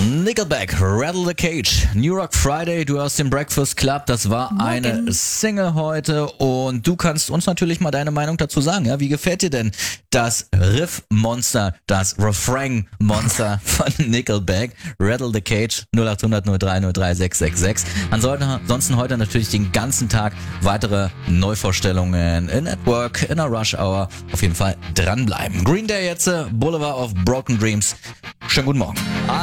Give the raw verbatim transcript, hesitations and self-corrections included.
Nickelback, Rattle the Cage, New Rock Friday, du hörst den Breakfast Club, das war Morgen. eine Single heute und du kannst uns natürlich mal deine Meinung dazu sagen, ja, wie gefällt dir denn das Riff-Monster, das Refrain-Monster von Nickelback, Rattle the Cage, null acht hundert null drei null drei sechs sechs sechs. Ansonsten heute natürlich den ganzen Tag weitere Neuvorstellungen in Network, in der Rush Hour, auf jeden Fall dranbleiben. Green Day jetzt, Boulevard of Broken Dreams, schönen guten Morgen.